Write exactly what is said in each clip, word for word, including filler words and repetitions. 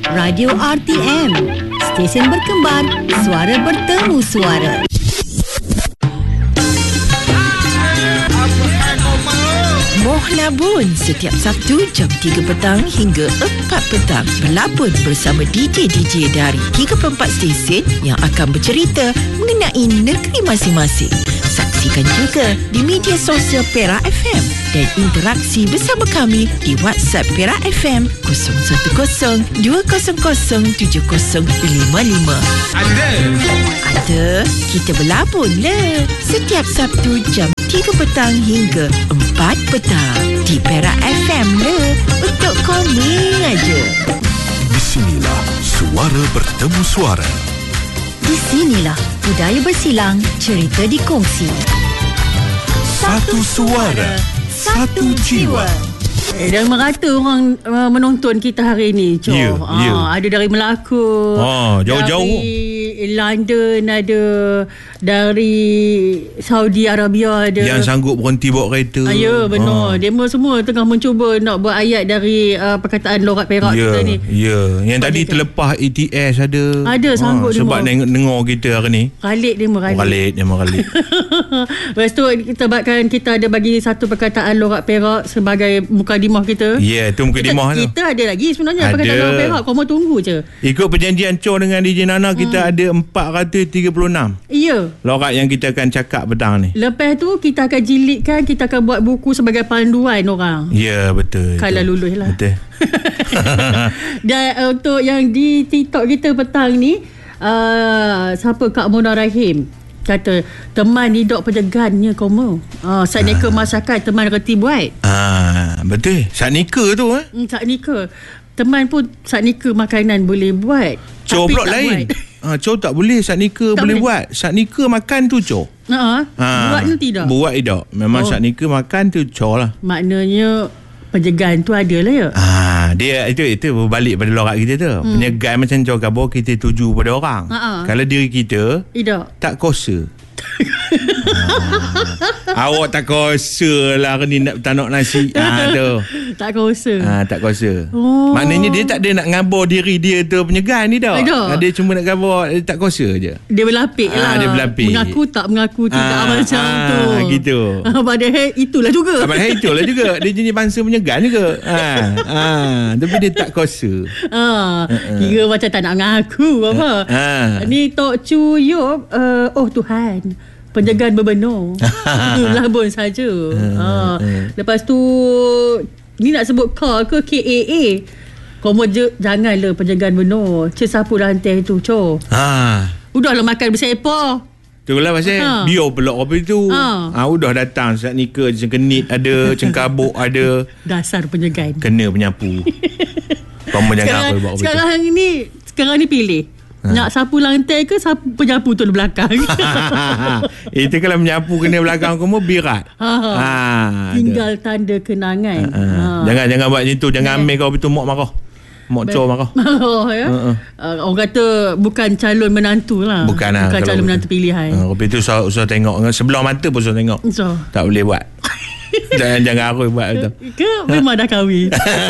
Radio R T M. Stesen berkembar, suara bertemu suara. Moh Labun setiap Sabtu jam tiga petang hingga empat petang. Berlabun bersama D J-D J dari tiga puluh empat stesen yang akan bercerita mengenai negeri masing-masing. Saksikan juga di media sosial Perak F M dan interaksi bersama kami di WhatsApp Perak F M kosong satu kosong dua kosong kosong tujuh kosong lima lima. Ada. Ada. Kita berlabun le setiap Sabtu jam tiga petang hingga empat petang di Perak F M le untuk kami aja. Di sinilah suara bertemu suara. Di sinilah budaya bersilang, cerita dikongsi. Satu suara, satu jiwa. Eh, dah merata orang uh, menonton kita hari ini, Cok. Ya, ah, ya. Ada dari Melaka, Ah, jauh-jauh. dari London ada, dari Saudi Arabia ada. Yang sanggup berhenti bawa kereta. Ah, ya, benar. Ah. Demo semua tengah mencuba nak buat ayat dari uh, perkataan logat Perak Ya, kita ni. ya. Yang tadi Kita- terlepas A T S ada. Ada, sanggup dia sebab mau. dengar, dengar kita hari ni. Khalid demo Oh, Khalid. Khalid, nama Khalid. Lepas tu kita bahkan kita ada bagi satu perkataan logat Perak sebagai mukadimah kita. Ya, tu Kita, mukadimah tu. kita ada lagi sebenarnya Ada. perkataan logat Perak. Kau mau tunggu je. Ikut perjanjian Chor dengan D J Nana, kita ada empat ratus tiga puluh enam Ya. logat yang kita akan cakap petang ni. Lepas tu kita akan jilidkan, kita akan buat buku sebagai panduan orang. Ya, betul. Kalau betul. lulus lah. Betul. Dan uh, untuk yang di TikTok kita petang ni, uh, siapa Kak Mona Rahim kata teman hidup penjegannya koma. Uh, saat neka masakan teman reti buat. Ah, betul. Saat nikah tu eh. Hmm, saat neka teman pun saat neka makanan boleh buat. Chor tapi pula tak lain. Ah, Chor tak boleh saat nikah Tak boleh boleh. buat. Saat nikah makan tu Chor. buat. Uh-huh. Ah, Buat ni tidak. Buat tidak. Memang Oh. saat nikah makan tu Chor lah. Maknanya penjegan tu ada lah ya. Ah, dia itu itu berbalik pada lorat kita tu. Hmm. Penyegai macam Chor kabur, kita tuju pada orang. Ha-ha. Kalau diri kita Tidak. tak kuasa. ah. Awak tak kuasa lah ni nak tak nak nasi. Ah tu. Tak kuasa. Ah, tak kuasa. Oh. Maknanya dia tak ada nak ngabar diri dia tu penyegai ni dah. Tak. Dia cuma nak ngabar, dia tak kuasa je. Dia berlapik Ah, lah. dia berlapik. Mengaku tak mengaku tidak Ah, macam ah, tu. gitu. Padahal itulah juga. Abang hai itulah juga. Dia jenis bangsa penyegan juga. Ha, ha, tapi dia tak kuasa. Ah, kira macam tak nak mengaku apa. Ah. Ni Tok Chu Yop, uh, oh Tuhan. Penjagaan berbenar. Labun saja. Ah. Lepas tu ni nak sebut K ke K A A. Kau mau je, janganlah penjagaan benar. Cik sapu rantai tu, Cok. Ha. Udahlah makan bersepah. Itulah pasal Ha. biar pula apa itu. Ha. Ha. Udah datang saat nikah, cengkenit ada, cengkabuk ada. Dasar penjagaan. Kena penyapu. Kamu jangan Sekarang, apa buat apa itu. sekarang ni Sekarang ni pilih ha. Nak sapu lantai ke sapu penyapu tu di belakang. Itu kalau menyapu kena belakang kamu birat. Ha. Ha. Tinggal tanda kenangan. Ha. Ha. Jangan jangan buat macam tu. Jangan ambil kau betul mak marah. Mak Chor marah. Oh, ya? Ha. Uh, orang kata bukan calon menantu lah. Bukan lah. Bukan kalau calon betul. menantu pilihan. Ha. Tapi tu usah, usah tengok. Sebelah mata pun usah tengok. So. Tak boleh buat. jangan jangan aku buat betul. Ke memang dah kahwin.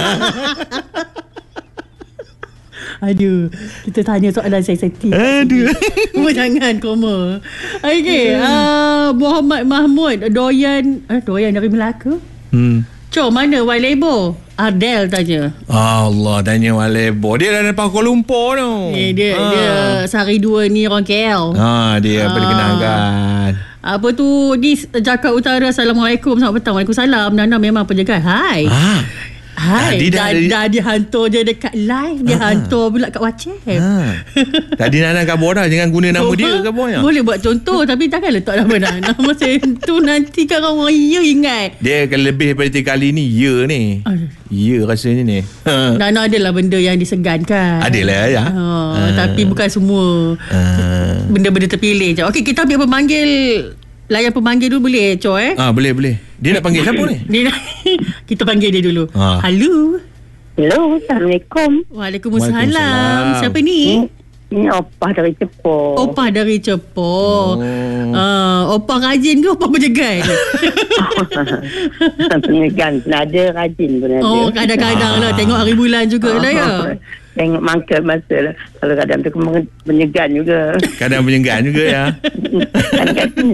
Aduh, kita tanya soalan sensitif. Aduh. Oh, jangan koma. Okey, uh, Muhammad Mahmud doyan eh doyan dari Melaka. Hmm. Cok, mana Y Label? Ardel tanya. Allah, tanya Walebo. Dia dah lepas Kuala Lumpur tu. Eh, dia ha. dia sehari dua ni orang K L. Ha, dia apa Ah. dikenalkan. Apa tu di Jakarta Utara. Assalamualaikum, selamat petang. Waalaikumsalam. Nana memang penjaga. Hai. Ha. Hai. Tadi dah dah, ada- dah dihantar je dekat live. Dia Ah. hantar pula kat WhatsApp. Ha. Tadi Nana kabur dah. Jangan guna nama dia kaburnya. Boleh buat contoh tapi takkan letak nama Nana. Masa tu nanti kan orang ya ingat. Dia akan lebih daripada tiga kali ni. Ya ni. Aduh. Ya rasanya ni. Ha. Nana adalah benda yang disegankan. Adalah, ya. Oh, Ah. Tapi bukan semua Ha. benda-benda terpilih je. Okey, kita ambil pemanggil. Layan pemanggil dulu boleh, Cok eh? Ah, boleh boleh. Dia nak panggil siapa ni? Dia nak, kita panggil dia dulu. Ah. Halo. Hello, Assalamualaikum. Waalaikumsalam. Waalaikumsalam. Siapa ni? Ini opah dari Cepor. Opah dari Cepor. Oh. Uh, opah rajin ke opah penyegan? Penyegan pun ada, rajin pun ada. Oh, kadang-kadang lah. Tengok hari bulan jugalah ya. Tengok mangkal masa lah. Kalau kadang tu penyegan juga. Kadang penyegan juga ya. Kadang-kadang.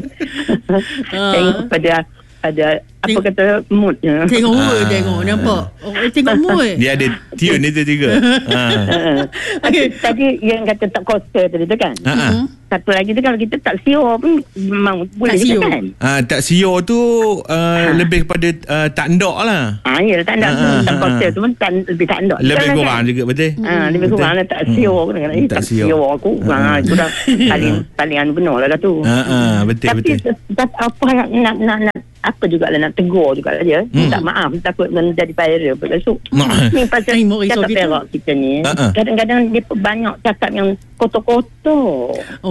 Tengok pada ada apa Teng- kata moodnya. Tengok mood, Ah. tengok. Nampak? Oh, tengok mood. Dia ada tune itu juga. Ha. Okay. Tadi yang kata tak koster tadi tu kan. Ha. ha. Satu lagi tu kalau kita tak siur pun memang boleh siur. juga kan. Ah, tak siur tu uh, lebih kepada uh, tak ndok lah. Ah, ya, tak nak. Ah, Tak ah, koster ah. tu pun tak, lebih tak nak. Lebih Kan, kurang kan? juga betul. Ah, lebih kurang lah tak siur kan. Eh, Tak tak siur. siur aku. Ah, itu dah paling paling anu benar lah kat tu. Ha ah, betul Tapi betul. tak apa nak nak nak, nak apa jugalah nak tegur jugalah dia. Hmm. Tak maaf takut menjadi viral besok. Nah. Ni pasal Eh, mau risau cakap kita. Perak kita ni. Ha-ha. Kadang-kadang dia banyak cakap yang kotor-kotor. Oh,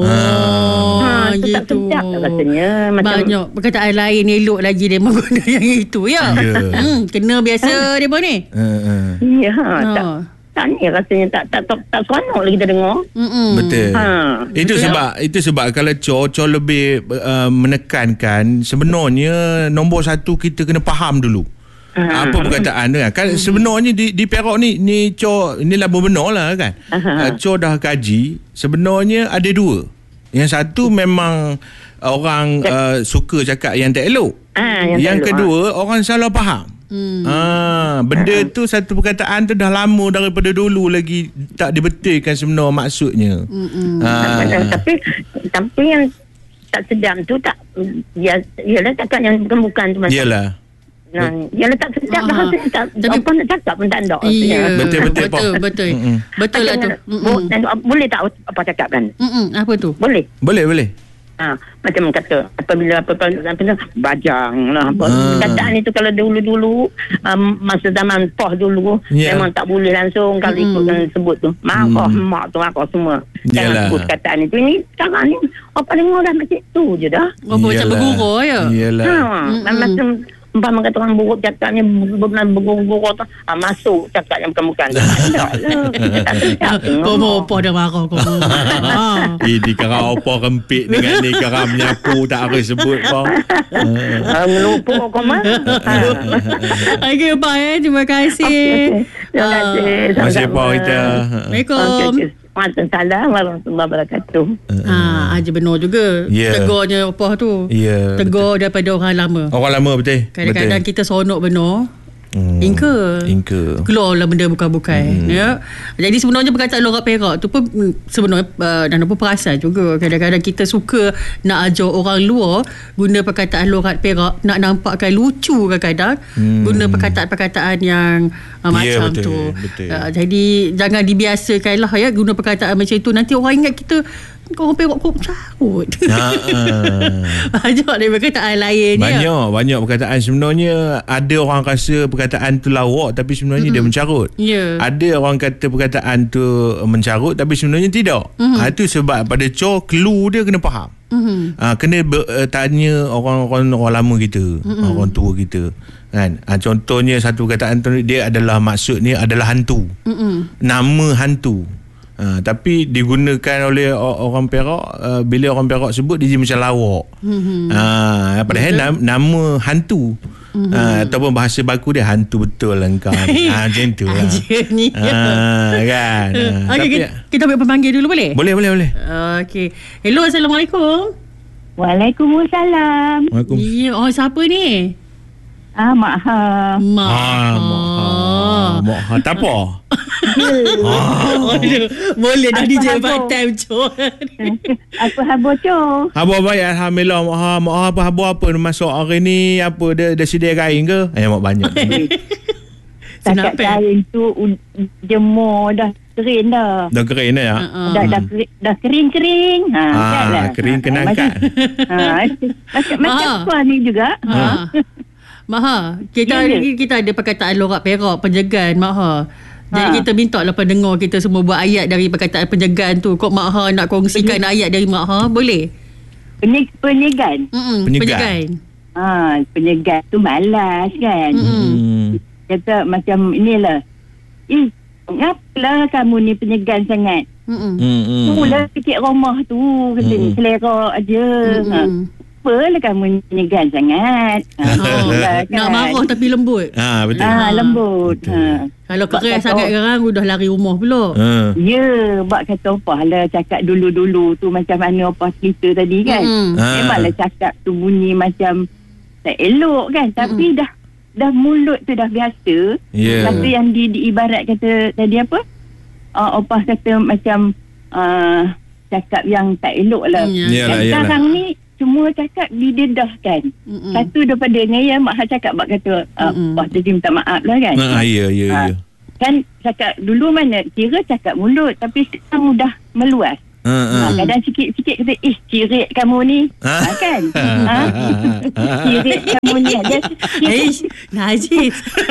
Ha, tu tak gitu. sedap tak rasanya. Macam Banyak perkataan lain elok lagi dia guna yang itu ya. Ya. Hmm, kena biasa dia pun ni. Ha ah. ya, tak Ha. tak ni rasanya tak tak tak, tak seronok lah kita dengar. Mm-mm. Betul. Ha. Itu Betul. sebab itu sebab kalau Cor Cor lebih uh, menekankan sebenarnya nombor satu kita kena faham dulu. Ah. Apa perkataan tu kan? Kan sebenarnya di di Perak ni ni Cor ni lah benar lah kan. Uh, Cor dah kaji sebenarnya ada dua. Yang satu memang orang uh, suka cakap yang tak elok. Ah, Yang, yang tak elok, kedua orang salah faham. Hmm. Ah, benda tu satu perkataan tu dah lama daripada dulu lagi tak dibetulkan sebenar maksudnya. Ah. Tapi tapi yang tak sedap tu tak ya ialah cakap yang bukan-bukan tu macam. Yalah. Nah, ialah tak sedap dah Ah. rasanya tak. Tapi- Apa nak cakap pun tak ada. Iya. Betul, betul, Pak. betul, betul. Mm-mm. Betul lah tu. Bo, Mm-mm. dan, boleh tak apa cakap kan? Mm-mm. Apa tu? Boleh. Boleh boleh. Ha, macam kata apabila apa apa apa bajang lah apa Ah. kataan itu kalau dulu-dulu um, masa zaman poh dulu Ya. memang tak boleh langsung kalau Mm-mm. ikut sebut tu marah Hmm. mak tu marah semua jangan Yalah. sebut kataan itu ini sekarang ni apa dengar dah macam tu je dah Oh, macam Yalah. bergurau ya? Yalah. ha, Mm-mm. macam umpama kata orang buruk cakapnya benar bergurau tu ha, masuk cakap yang bukan-bukan tak ada lah kita tak sedap Kau mau apa dah marah kau mau. Ha. Eh, di kerana apa rempit dengan ni kerana menyapu tak harus sebut kau. uh, ngelupuk kau mah ha. Okey, bye eh. Terima kasih. Terima kasih. Masih Sama-sama. apa kita. Assalamualaikum. Okey, okey. Waalaikumsalam warahmatullahi wabarakatuh. Ha, aja benar juga. Ya. Tegurnya opah tu. Ya, Tegur daripada orang lama. Orang lama betul. Kadang-kadang betul. kita seronok benar. Hmm. Ingka. Ingka. Keluarlah benda bukan-bukan. Hmm. Ya. Jadi sebenarnya perkataan lorat Perak tu pun mm, sebenarnya uh, dan apa perasan juga. Kadang-kadang kita suka nak ajar orang luar guna perkataan lorat Perak nak nampakkan lucu kadang-kadang. Hmm. Guna perkataan-perkataan yang uh, Ya, macam betul, tu. betul. Uh, jadi jangan dibiasakan lah ya guna perkataan macam itu. Nanti orang ingat kita orang Perak kok carut. Ha, ah. Banyak dari perkataan lain ya. Banyak banyak perkataan sebenarnya ada orang rasa perkataan tu lawak tapi sebenarnya mm-hmm. dia mencarut. Ya. Ada orang kata perkataan tu mencarut tapi sebenarnya tidak. Mm-hmm. Ha, itu sebab pada Cor clue dia kena faham. Mhm. Ha, kena ber, uh, tanya orang-orang orang lama kita, mm-hmm. orang tua kita. Kan? Ha, contohnya satu perkataan tu dia adalah maksudnya adalah hantu. Mhm. Nama hantu. Ha, tapi digunakan oleh o- orang Perak uh, bila orang Perak sebut dia macam lawak. Mm-hmm. Ha, padahal nam, nama hantu. Mm-hmm. Ha, ataupun bahasa baku dia hantu betul lah engkau. Ha, macam tu lah. Ajarnya. Ha, kan. Ha, Okey, tapi, kita, kita ambil pemanggil dulu boleh? boleh boleh boleh. Okey. Hello, Assalamualaikum. Waalaikumsalam. Waalaikumsalam. Ya, oh siapa ni? Ah, Mak Ha. Mak. Ah, mak ha, mak ha, tak apa. Oh, boleh dah D J part time Cor. Apa khabar, Cor? Haba baik alhamdulillah mak ha, mak ha apa haba apa masuk hari ni apa dia dah sedia kain ke? Eh mak banyak. Takat Kenapa? kain tu un- jemur dah kering dah. Dah kering dah ya. Uh-uh. Dah dah kering, dah kering-kering. Ha, Ah, kan lah. kering kena macam- angkat. Ha, macam macam Ah. apa ni juga. Ha. Maha, kita Ya, ya. hari ni kita ada perkataan lorat Perak penjegan Maha. Jadi Ha. kita minta lah pendengar kita semua buat ayat dari perkataan penjegan tu. Kok Mak Ha nak kongsikan ayat dari Mak Ha, boleh? Penyeg, penyegan. Mm-mm, Penyegan. penyegan. Ha, penyegan tu malas kan. Mm-mm. Hmm. Kata macam inilah. Eh, ngapalah kamu ni penyegan sangat? Mm-mm. Hmm. Mula sikit rumah tu kata ni selera aja. Ha. Apalah kamu nyegan sangat. Ha. Oh, Itulah nak marah tapi lembut. Ah, betul. Ha, lembut. Ha. Kalau Bak keras kata- sangat gerang udah lari rumah pula. Ha. Ya, bak kata apa lah cakap dulu-dulu tu macam mana apa cerita tadi kan. Mm-mm. Ah. Memanglah cakap tu bunyi macam tak elok kan. Tapi dah dah mulut tu dah biasa. Ya. Kata yang di, diibarat kata tadi apa? Uh, opah kata macam uh, cakap yang tak elok lah. Mm, yalah, Dan yalah. sekarang ni semua cakap didedahkan. Mm-mm. Satu daripadanya yang mak Hak cakap bak kata uh, Mm-mm. opah tadi minta maaf lah kan. Ah, ya, ya, Ah. ya. Kan cakap dulu mana kira cakap mulut tapi sekarang dah meluas. Ha, ha. Ha, kadang sikit-sikit kata eh cirit kamu ni. Ha? Ha, kan? Ha? Cirit kamu ni. Dia, Eh, Najis.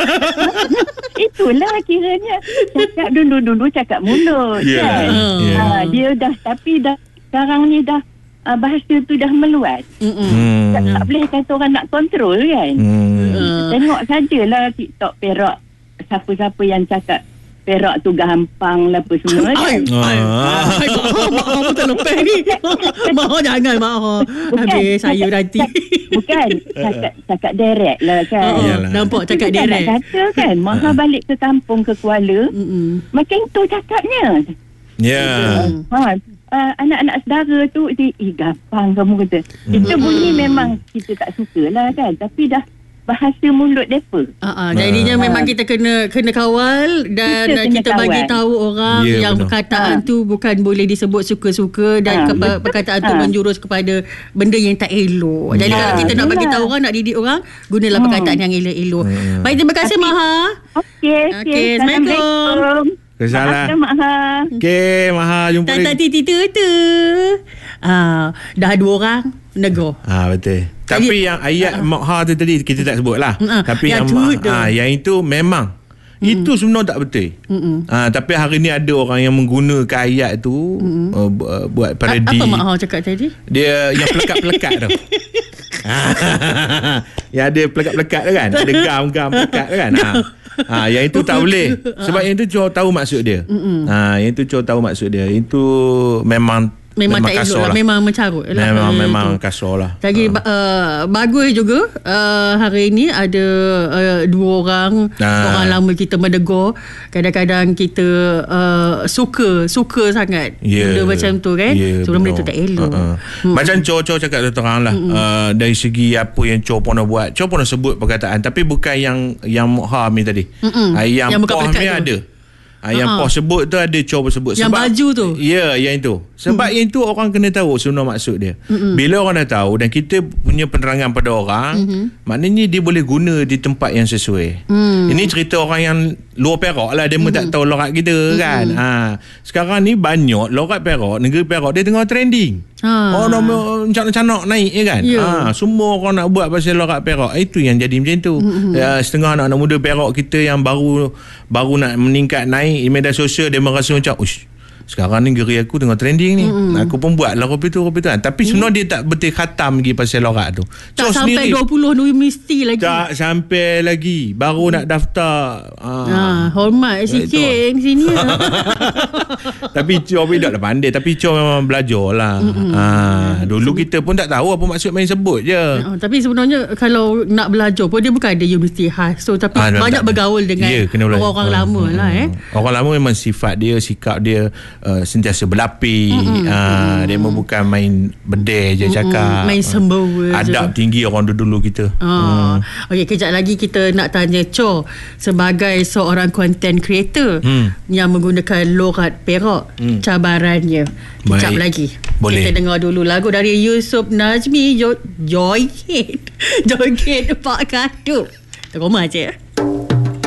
itulah kiranya cakap dulu-dulu cakap mulut Ya, kan. ya. Ha, dia dah tapi dah sekarang ni dah uh, bahasa tu dah meluas. Mm-mm. Hmm. Tak, tak boleh kata orang nak kontrol kan. Hmm. Uh, Tengok sajalah TikTok Perak siapa-siapa yang cakap Perak tu gampang lah apa semua kan. Ai, ai, Ah. ai, Maha, Maha pun tak lepas ni. Maha jangan, Maha. Habis saya nanti. Bukan cakap, cakap direct lah kan. Oh, Iyalah. nampak cakap Kita tak nak direct. kata kan Maha balik ke kampung ke Kuala Mm-mm. macam tu cakapnya. Ya. Ha, uh, anak-anak saudara tu dia, eh gampang kamu kata. Kita bunyi memang kita tak suka lah kan. Tapi dah bahasa mulut mereka. Uh, uh, jadinya memang kita kena kena kawal dan Kita kita, kena bagi kawal. tahu orang Ya, yang benar. perkataan Ha. tu bukan boleh disebut suka-suka dan Ha, ke- betul. perkataan tu Ha. menjurus kepada benda yang tak elok. Jadi Ya. kalau kita nak bagi Itulah. tahu orang, nak didik orang, gunalah Hmm. perkataan yang elok-elok. Hmm. Baik, terima kasih Maha. Okey, Okey, okey. Assalamualaikum. Kesalah. Maafkan Mak Ha. Okey, Maha jumpa Tak tak lagi. titi tu tu. Ah, dah dua orang nego. Ah, betul. Tapi yang ayat uh, Makha tu tadi kita tak sebut lah. Uh, Tapi yang yang tu ma- tu. ah, yang itu memang itu sebenarnya tak betul. Mm-mm. Ah, tapi hari ni ada orang yang menggunakan ayat tu uh, bu- uh, buat A- parodi. apa Mak Ha cakap tadi? Dia yang pelekat-pelekat tu. Yang ada pelekat-pelekat tu kan. Ada gam-gam pelekat tu kan. Ha. Ha, yang itu tak boleh. Sebab yang itu cuma tahu maksud dia. Ha, yang itu cuma tahu maksud dia. Itu memang Memang, tak elok kasar lah. Memang mencarut lah. Memang benda memang tu. kasar lah. Lagi Ha. uh, bagus juga uh, hari ini ada uh, dua orang Ah. orang lama kita mendegur. Kadang-kadang kita uh, suka suka sangat Ya. benda macam tu kan. Ya, So benda tu betul. tak elok. Uh-uh. Hmm. Macam Cho-Cho cakap tu terang lah. Uh, dari segi apa yang Cho pernah buat. Cho pernah sebut perkataan. Tapi bukan yang yang Mokha ni tadi. Mm-mm. Uh, yang Yang bukan Poh pelekat ni tu. ada. Uh, yang Ha-ha. Poh sebut tu ada Cho pun sebut. Yang baju tu. Ya, yang itu. Sebab yang itu orang kena tahu sebenarnya maksud dia. Mm-mm. Bila orang dah tahu dan kita punya penerangan pada orang, Mm-hmm. maknanya dia boleh guna di tempat yang sesuai. Mm. Ini cerita orang yang luar Perak lah. Dia pun tak tahu lorat kita kan. Ha. Sekarang ni banyak lorat Perak, negeri Perak dia tengah trending. Ha. Oh, nama canak-canak naik je kan. Ya. Ha, semua orang nak buat pasal lorat Perak. Itu yang jadi macam tu. Mm-hmm. Ya, setengah anak-anak muda Perak kita yang baru baru nak meningkat naik di media sosial, dia merasa macam, ush, sekarang ni geri aku tengah trending ni. Mm-hmm. Aku pun buat lah kopi tu, kopi tu. Tapi sebenarnya dia tak betul khatam lagi pasal lorat tu. Tak So, sampai sendiri, dua puluh universiti lagi. tak sampai lagi. Baru nak daftar. Ha. Ha, hormat sikit yang sini. Tapi Cho pun tak pandai. Tapi Cho memang belajar lah. Ha, dulu kita pun tak tahu apa maksud main sebut je. Oh, tapi sebenarnya kalau nak belajar pun dia bukan ada universiti khas. So tapi Ah, banyak tak- bergaul dengan Ya, kena belajar. orang-orang Hmm, lama hmm, lah hmm. eh. Orang lama memang sifat dia, sikap dia uh, sentiasa berlapis. Mm-mm. Uh, dia memang bukan main bedeh je cakap. Main sembawa je. Adab tinggi orang dulu kita. Ah, okey, kejap lagi kita nak tanya Cho sebagai seorang content creator Hmm. yang menggunakan lorat Perak, Hmm. cabarannya. Kejap Baik. lagi. Boleh. Kita dengar dulu lagu dari Yusuf Najmi, Jo- Joy Kid. Joy Kid Pak Katuk. Terima je.